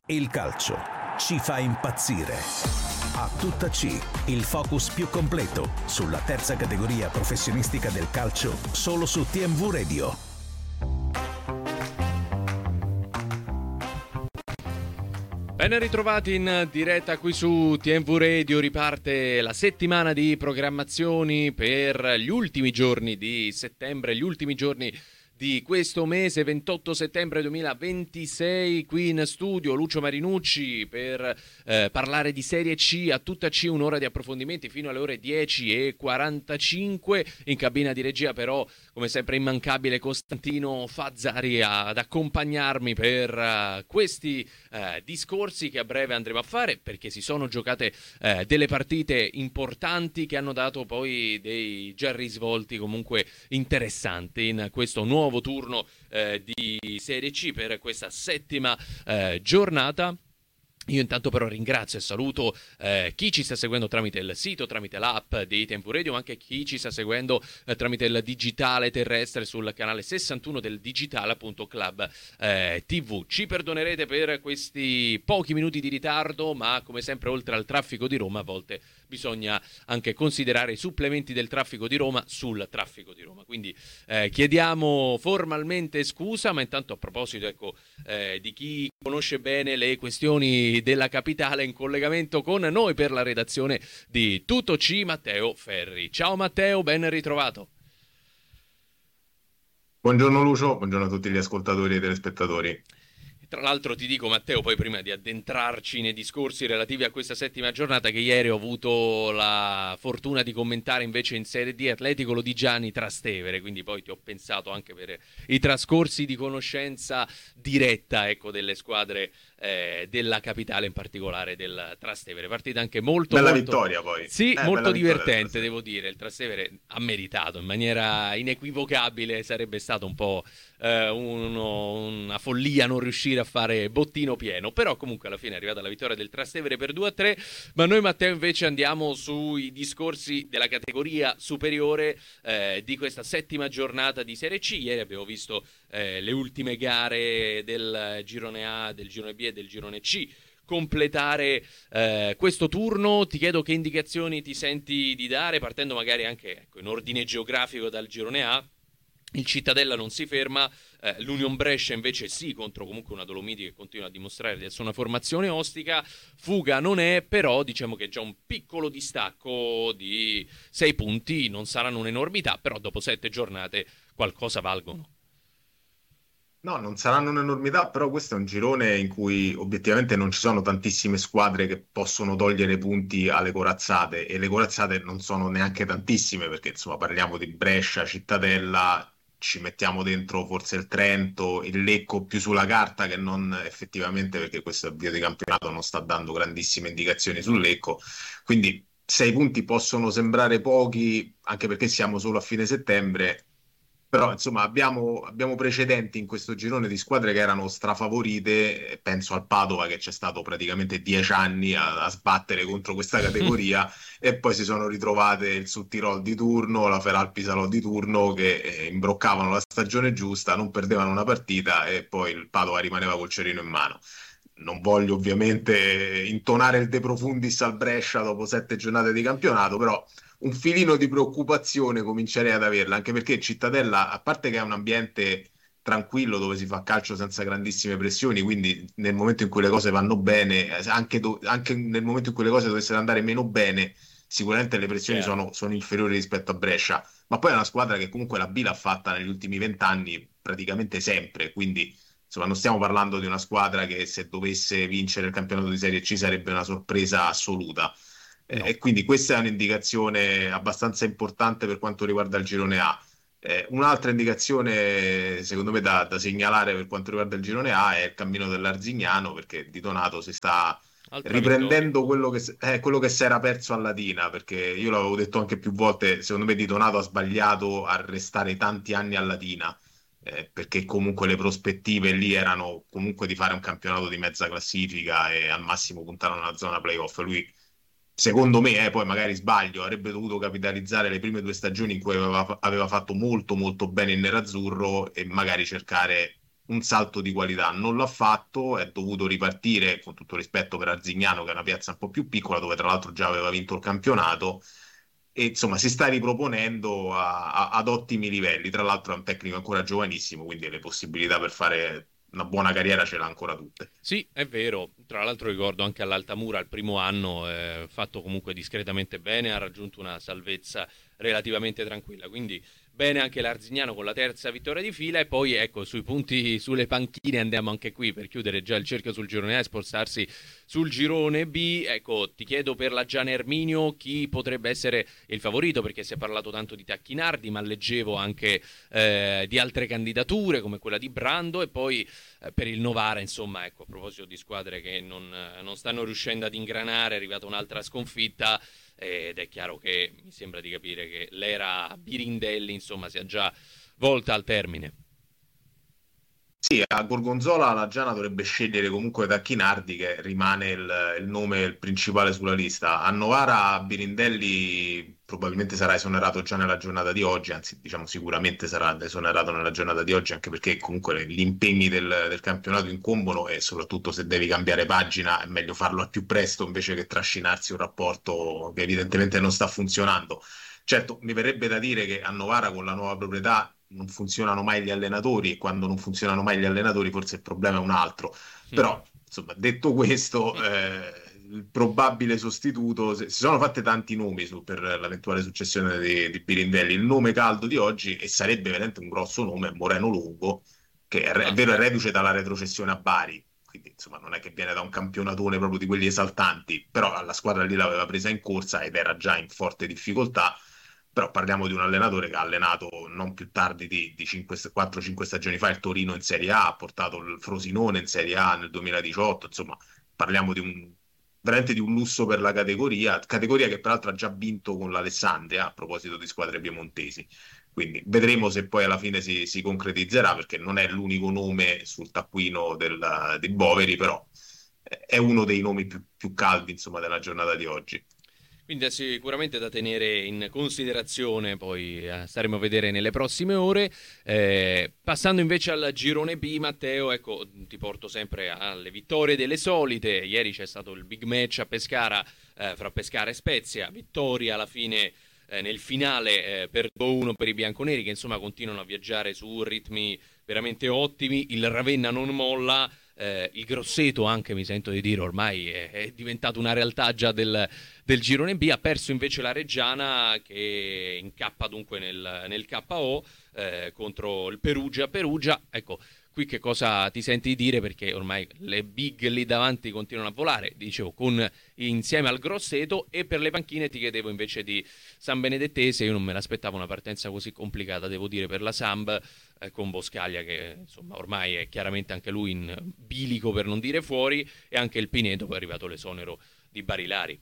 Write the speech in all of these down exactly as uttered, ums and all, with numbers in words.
Il calcio ci fa impazzire. A tutta C, il focus più completo sulla terza categoria professionistica del calcio, solo su T M V Radio. Ben ritrovati in diretta qui su T M V Radio. Riparte la settimana di programmazioni per gli ultimi giorni di settembre, gli ultimi giorni di questo mese, ventotto settembre duemilaventisei. Qui in studio Lucio Marinucci per eh, parlare di Serie C, a tutta C, un'ora di approfondimenti fino alle ore dieci e quarantacinque. In cabina di regia però, come sempre, immancabile Costantino Fazzari ad accompagnarmi per uh, questi uh, discorsi che a breve andremo a fare, perché si sono giocate uh, delle partite importanti che hanno dato poi dei già risvolti comunque interessanti in questo nuovo nuovo turno eh, di Serie C per questa settima eh, giornata. Io intanto però ringrazio e saluto eh, chi ci sta seguendo tramite il sito, tramite l'app di T M V Radio, ma anche chi ci sta seguendo eh, tramite il digitale terrestre sul canale sessantuno del digitale, appunto, Club eh, T V. Ci perdonerete per questi pochi minuti di ritardo, ma come sempre, oltre al traffico di Roma, a volte bisogna anche considerare i supplementi del traffico di Roma sul traffico di Roma. Quindi eh, chiediamo formalmente scusa, ma intanto, a proposito, ecco, eh, di chi conosce bene le questioni della capitale, in collegamento con noi per la redazione di Tutto C, Matteo Ferri. Ciao Matteo, ben ritrovato. Buongiorno Lucio, buongiorno a tutti gli ascoltatori e telespettatori. Tra l'altro ti dico, Matteo, poi prima di addentrarci nei discorsi relativi a questa settima giornata, che ieri ho avuto la fortuna di commentare invece in Serie D Atletico Lodigiani Trastevere, quindi poi ti ho pensato anche per i trascorsi di conoscenza diretta, ecco, delle squadre eh, della capitale, in particolare del Trastevere. Partita anche molto bella molto, vittoria poi. Sì, eh, molto divertente, devo dire. Il Trastevere ha meritato in maniera inequivocabile, sarebbe stato un po' eh, uno, una follia non riuscire a fare bottino pieno, però comunque alla fine è arrivata la vittoria del Trastevere per due a tre. Ma noi, Matteo, invece andiamo sui discorsi della categoria superiore eh, di questa settima giornata di Serie C. Ieri abbiamo visto eh, le ultime gare del girone A, del girone B e del girone C completare eh, questo turno. Ti chiedo che indicazioni ti senti di dare, partendo magari anche, ecco, in ordine geografico dal girone A. Il Cittadella non si ferma, eh, l'Union Brescia invece sì, contro comunque una Dolomiti che continua a dimostrare di essere una formazione ostica. Fuga non è, però diciamo che già un piccolo distacco di sei punti non saranno un'enormità, però dopo sette giornate qualcosa valgono. No, non saranno un'enormità, però questo è un girone in cui obiettivamente non ci sono tantissime squadre che possono togliere punti alle corazzate, e le corazzate non sono neanche tantissime, perché insomma parliamo di Brescia, Cittadella, ci mettiamo dentro forse il Trento, il Lecco più sulla carta che non effettivamente, perché questo avvio di campionato non sta dando grandissime indicazioni sul Lecco, quindi sei punti possono sembrare pochi, anche perché siamo solo a fine settembre. Però insomma abbiamo, abbiamo precedenti in questo girone di squadre che erano strafavorite. Penso al Padova, che c'è stato praticamente dieci anni a, a sbattere contro questa categoria e poi si sono ritrovate il Sudtirol di turno, la Feralpi Salò di turno, che eh, imbroccavano la stagione giusta, non perdevano una partita e poi il Padova rimaneva col cerino in mano. Non voglio ovviamente intonare il De Profundis al Brescia dopo sette giornate di campionato, però un filino di preoccupazione comincerei ad averla, anche perché Cittadella, a parte che è un ambiente tranquillo dove si fa calcio senza grandissime pressioni, quindi nel momento in cui le cose vanno bene, anche, do- anche nel momento in cui le cose dovessero andare meno bene, sicuramente le pressioni Certo. sono, sono inferiori rispetto a Brescia, ma poi è una squadra che comunque la B l'ha fatta negli ultimi vent'anni praticamente sempre, quindi insomma non stiamo parlando di una squadra che se dovesse vincere il campionato di Serie C sarebbe una sorpresa assoluta. No. E quindi questa è un'indicazione abbastanza importante per quanto riguarda il girone A. Eh, un'altra indicazione secondo me da, da segnalare per quanto riguarda il girone A è il cammino dell'Arzignano, perché Di Donato si sta Altra riprendendo quello che, eh, quello che si era perso a Latina, perché io l'avevo detto anche più volte, secondo me Di Donato ha sbagliato a restare tanti anni a Latina, eh, perché comunque le prospettive lì erano comunque di fare un campionato di mezza classifica e al massimo puntare alla zona playoff. Lui, secondo me, eh, poi magari sbaglio, avrebbe dovuto capitalizzare le prime due stagioni in cui aveva, aveva fatto molto molto bene il nerazzurro e magari cercare un salto di qualità. Non l'ha fatto, è dovuto ripartire, con tutto rispetto per Arzignano, che è una piazza un po' più piccola, dove tra l'altro già aveva vinto il campionato, e insomma si sta riproponendo a- a- ad ottimi livelli. Tra l'altro è un tecnico ancora giovanissimo, quindi le possibilità per fare una buona carriera ce l'ha ancora tutte. Sì, è vero. Tra l'altro ricordo anche all'Altamura al primo anno, eh, fatto comunque discretamente bene, ha raggiunto una salvezza relativamente tranquilla. Quindi bene anche l'Arzignano con la terza vittoria di fila. E poi ecco, sui punti, sulle panchine andiamo anche qui per chiudere già il cerchio sul girone A e spostarsi sul girone B. Ecco, ti chiedo per la Gian Erminio chi potrebbe essere il favorito, perché si è parlato tanto di Tacchinardi, ma leggevo anche eh, di altre candidature come quella di Brando, e poi eh, per il Novara, insomma, ecco, a proposito di squadre che non, eh, non stanno riuscendo ad ingranare, è arrivata un'altra sconfitta, eh, ed è chiaro che mi sembra di capire che l'era Birindelli, insomma, sia già volta al termine. Sì, a Gorgonzola la Giana dovrebbe scegliere comunque Tacchinardi, che rimane il, il nome principale sulla lista. A Novara Birindelli probabilmente sarà esonerato già nella giornata di oggi, anzi diciamo sicuramente sarà esonerato nella giornata di oggi, anche perché comunque gli impegni del, del campionato incombono, e soprattutto se devi cambiare pagina è meglio farlo al più presto invece che trascinarsi un rapporto che evidentemente non sta funzionando. Certo, mi verrebbe da dire che a Novara con la nuova proprietà non funzionano mai gli allenatori, e quando non funzionano mai gli allenatori forse il problema è un altro. Però, insomma, detto questo, eh, il probabile sostituto, se- si sono fatte tanti nomi su- per l'eventuale successione di, di Pirindelli. Il nome caldo di oggi, e sarebbe veramente un grosso nome, è Moreno Longo, che è, è Ah, vero, è reduce dalla retrocessione a Bari. Quindi, insomma, non è che viene da un campionatone proprio di quelli esaltanti, però la squadra lì l'aveva presa in corsa ed era già in forte difficoltà. Però parliamo di un allenatore che ha allenato non più tardi di, di quattro cinque stagioni fa il Torino in Serie A, ha portato il Frosinone in Serie A nel duemiladiciotto, insomma parliamo di un, veramente di un lusso per la categoria, categoria che peraltro ha già vinto con l'Alessandria, a proposito di squadre piemontesi. Quindi vedremo se poi alla fine si, si concretizzerà, perché non è l'unico nome sul taccuino del, di Boveri, però è uno dei nomi più, più caldi, insomma, della giornata di oggi. quindi è sicuramente da tenere in considerazione, poi eh, staremo a vedere nelle prossime ore. Eh, passando invece al girone B, Matteo, ecco, ti porto sempre alle vittorie delle solite. Ieri c'è stato il big match a Pescara, eh, fra Pescara e Spezia, vittoria alla fine eh, nel finale eh, per due a uno per i bianconeri, che insomma continuano a viaggiare su ritmi veramente ottimi. Il Ravenna non molla. Eh, il Grosseto anche, mi sento di dire, ormai è, è diventato una realtà già del, del girone B. Ha perso invece la Reggiana, che incappa dunque nel, nel K O eh, contro il Perugia. Perugia, ecco, qui che cosa ti senti di dire, perché ormai le big lì davanti continuano a volare, dicevo, con, insieme al Grosseto. E per le panchine ti chiedevo invece di San Benedettese. Io non me l'aspettavo una partenza così complicata, devo dire, per la Samb, eh, con Boscaglia che insomma ormai è chiaramente anche lui in bilico, per non dire fuori, e anche il Pineto, poi è arrivato l'esonero di Barilari.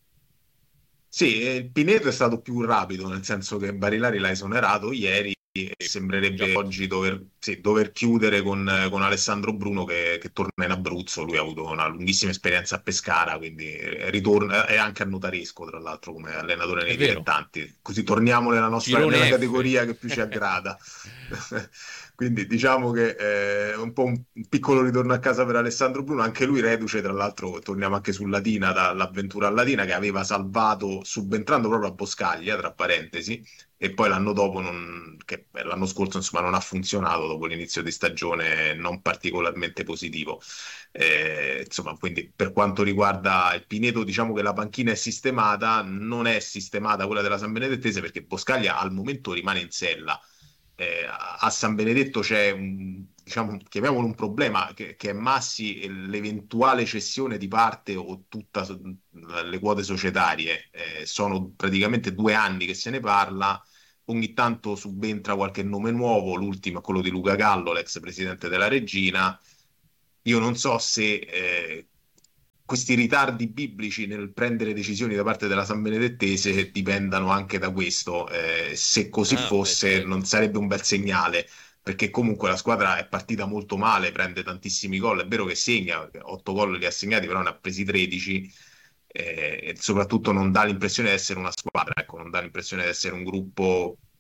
Sì, eh, il Pineto è stato più rapido, nel senso che Barilari l'ha esonerato ieri, e Sì, già sembrerebbe fatto. oggi dover, sì, dover chiudere con, eh, con Alessandro Bruno che, che torna in Abruzzo. Lui ha avuto una lunghissima esperienza a Pescara, quindi eh, ritorna, è anche a Notaresco, tra l'altro, come allenatore È nei vero, dilettanti. Così torniamo nella nostra, nella girone F. categoria che più ci aggrada. Quindi diciamo che eh, è un po' un, un piccolo ritorno a casa per Alessandro Bruno, anche lui reduce, tra l'altro torniamo anche su Latina, dall'avventura a Latina, che aveva salvato subentrando proprio a Boscaglia, tra parentesi, e poi l'anno dopo, non, che l'anno scorso insomma non ha funzionato dopo l'inizio di stagione non particolarmente positivo. Eh, insomma, quindi per quanto riguarda il Pineto, diciamo che la panchina è sistemata, non è sistemata quella della San Benedettese, perché Boscaglia al momento rimane in sella. Eh, a San Benedetto c'è un, diciamo, chiamiamolo un problema, che, che è Massi, e l'eventuale cessione di parte o tutte le quote societarie. Eh, sono praticamente due anni che se ne parla, ogni tanto subentra qualche nome nuovo, l'ultimo è quello di Luca Gallo, l'ex presidente della Regina. Io non so se eh, questi ritardi biblici nel prendere decisioni da parte della San Benedettese dipendano anche da questo. Eh, se così Ah, beh, fosse, non certo. sarebbe un bel segnale, perché comunque la squadra è partita molto male, prende tantissimi gol. È vero che segna, otto gol li ha segnati, però ne ha presi tredici. Eh, e soprattutto non dà l'impressione di essere una squadra, ecco, non dà l'impressione di essere un gruppo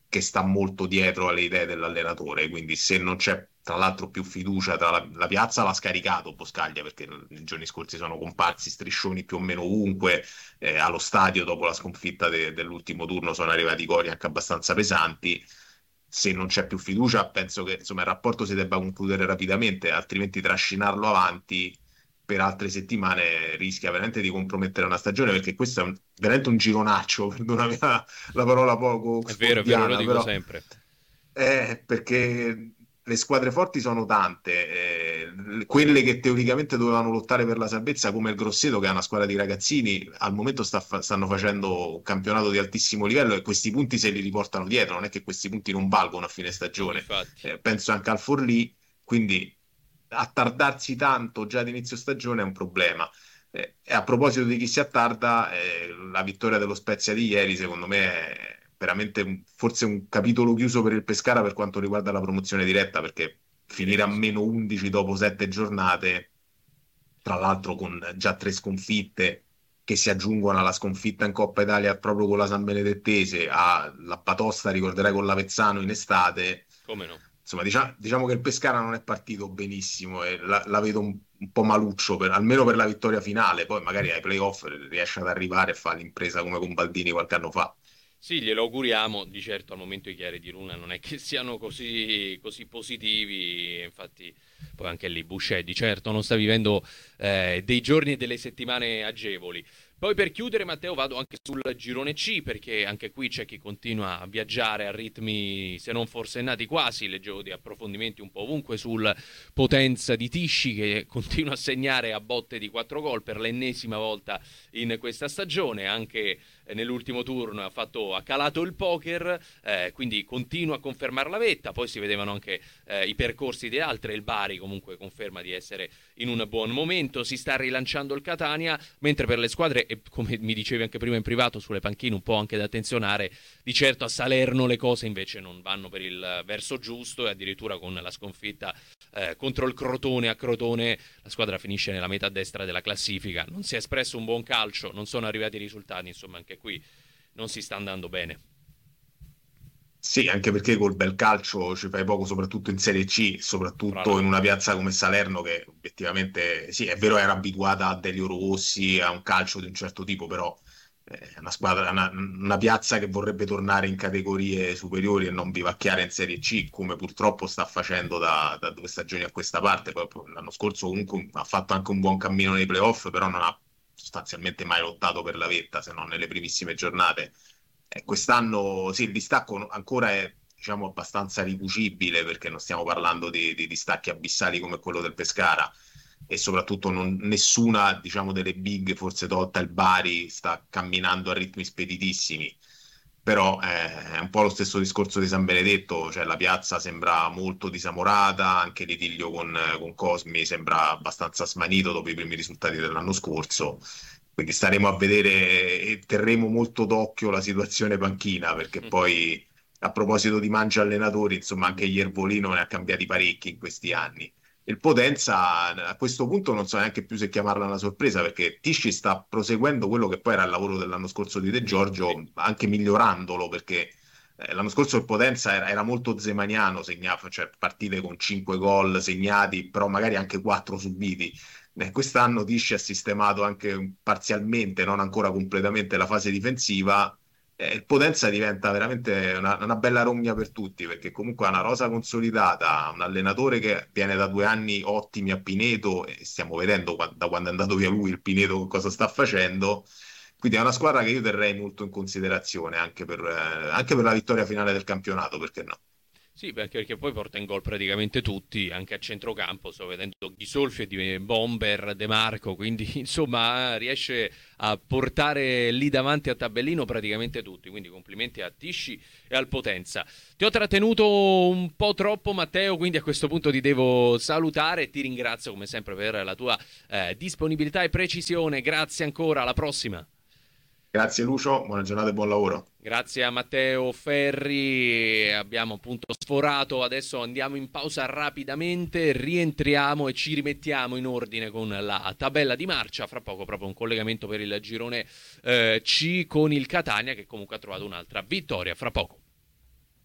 che sta molto dietro alle idee dell'allenatore, quindi se non c'è tra l'altro più fiducia tra la, la piazza l'ha scaricato Boscaglia, perché nei giorni scorsi sono comparsi striscioni più o meno ovunque, eh, allo stadio dopo la sconfitta de, dell'ultimo turno sono arrivati cori anche abbastanza pesanti. Se non c'è più fiducia penso che insomma il rapporto si debba concludere rapidamente, altrimenti trascinarlo avanti per altre settimane rischia veramente di compromettere una stagione, perché questo è un, veramente un gironaccio, perdonami la, la parola poco È vero, è vero, lo dico però, sempre. eh, perché le squadre forti sono tante, eh, quelle che teoricamente dovevano lottare per la salvezza, come il Grosseto, che è una squadra di ragazzini, al momento sta fa- stanno facendo un campionato di altissimo livello e questi punti se li riportano dietro, non è che questi punti non valgono a fine No, stagione. infatti. Eh, penso anche al Forlì, quindi attardarsi tanto già ad inizio stagione è un problema. Eh, e a proposito di chi si attarda, eh, la vittoria dello Spezia di ieri, secondo me, è veramente un- forse un capitolo chiuso per il Pescara per quanto riguarda la promozione diretta, perché Direi finire a di sì. meno undici dopo sette giornate, tra l'altro con già tre sconfitte che si aggiungono alla sconfitta in Coppa Italia proprio con la San Benedettese, alla batosta, ricorderai, con l'Avezzano in estate. Come no? Insomma, diciamo, diciamo che il Pescara non è partito benissimo e la, la vedo un, un po' maluccio, per- almeno per la vittoria finale. Poi magari ai playoff riesce ad arrivare e fa l'impresa come con Baldini qualche anno fa. Sì, glielo auguriamo, di certo al momento i chiari di luna non è che siano così, così positivi, infatti poi anche lì Boucher di certo non sta vivendo eh, dei giorni e delle settimane agevoli. Poi per chiudere, Matteo, vado anche sul girone C, perché anche qui c'è chi continua a viaggiare a ritmi se non forsennati quasi, leggevo di approfondimenti un po' ovunque sul Potenza di Tisci che continua a segnare a botte di quattro gol per l'ennesima volta in questa stagione, anche nell'ultimo turno ha, fatto, ha calato il poker, eh, quindi continua a confermare la vetta. Poi si vedevano anche eh, i percorsi di altre, il Bari comunque conferma di essere in un buon momento, si sta rilanciando il Catania, mentre per le squadre, e come mi dicevi anche prima in privato sulle panchine, un po' anche da attenzionare, di certo a Salerno le cose invece non vanno per il verso giusto e addirittura con la sconfitta eh, contro il Crotone a Crotone la squadra finisce nella metà destra della classifica, non si è espresso un buon calcio, non sono arrivati i risultati, insomma anche qui non si sta andando bene. Sì, anche perché col bel calcio ci fai poco, soprattutto in Serie C, Fra soprattutto in una l'altro. piazza come Salerno, che obiettivamente, sì, è vero, era abituata a Delio Rossi, a un calcio di un certo tipo, però eh, è una squadra, una, una piazza che vorrebbe tornare in categorie superiori e non vivacchiare in Serie C, come purtroppo sta facendo da, da due stagioni a questa parte. Poi, poi l'anno scorso comunque ha fatto anche un buon cammino nei playoff, però non ha sostanzialmente mai lottato per la vetta, se non nelle primissime giornate. Eh, quest'anno sì, il distacco ancora è, diciamo, abbastanza ricucibile, perché non stiamo parlando di, di distacchi abissali come quello del Pescara, e soprattutto non- nessuna, diciamo, delle big, forse tolta il Bari, sta camminando a ritmi speditissimi. Però eh, è un po' lo stesso discorso di San Benedetto, cioè la piazza sembra molto disamorata, anche l'idillio con, con Cosmi sembra abbastanza smanito dopo i primi risultati dell'anno scorso. Quindi staremo a vedere e terremo molto d'occhio la situazione panchina, perché poi a proposito di mangia allenatori, insomma anche Iervolino ne ha cambiati parecchi in questi anni. Il Potenza a questo punto non so neanche più se chiamarla una sorpresa, perché Tisci sta proseguendo quello che poi era il lavoro dell'anno scorso di De Sì. Giorgio, anche migliorandolo, perché eh, l'anno scorso il Potenza era, era molto zemaniano, segnava, cioè partite con cinque gol segnati, però magari anche quattro subiti. Eh, quest'anno Tisci ha sistemato anche parzialmente, non ancora completamente, la fase difensiva. Eh, il Potenza diventa veramente una, una bella rogna per tutti, perché comunque ha una rosa consolidata, un allenatore che viene da due anni ottimi a Pineto e stiamo vedendo qua- da quando è andato via lui il Pineto cosa sta facendo. Quindi è una squadra che io terrei molto in considerazione anche per, eh, anche per la vittoria finale del campionato, perché no? Sì, beh, anche perché poi porta in gol praticamente tutti, anche a centrocampo, sto vedendo Ghisolfi e di Bomber, De Marco, quindi insomma riesce a portare lì davanti a tabellino praticamente tutti, quindi complimenti a Tisci e al Potenza. Ti ho trattenuto un po' troppo, Matteo, quindi a questo punto ti devo salutare e ti ringrazio come sempre per la tua eh, disponibilità e precisione, grazie ancora, alla prossima. Grazie Lucio, buona giornata e buon lavoro. Grazie a Matteo Ferri, abbiamo appunto sforato, adesso andiamo in pausa rapidamente, rientriamo e ci rimettiamo in ordine con la tabella di marcia, fra poco proprio un collegamento per il girone eh, C con il Catania che comunque ha trovato un'altra vittoria, fra poco.